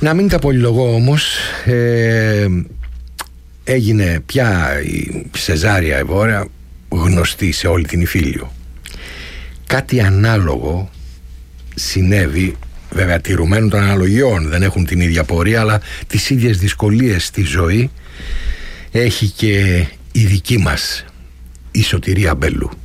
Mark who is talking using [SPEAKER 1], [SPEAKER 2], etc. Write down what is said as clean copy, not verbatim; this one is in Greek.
[SPEAKER 1] Να μην τα πολυλογώ όμως, έγινε πια η Σεζάρια Εβώρα γνωστή σε όλη την Ιφίλιο. Κάτι ανάλογο συνέβη, βέβαια τηρουμένων των αναλογιών, δεν έχουν την ίδια πορεία, αλλά τις ίδιες δυσκολίες στη ζωή έχει και η δική μας η Σωτηρία Μπέλου.